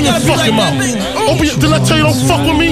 your fucking mouth. Open your, did I tell you don't fuck with me?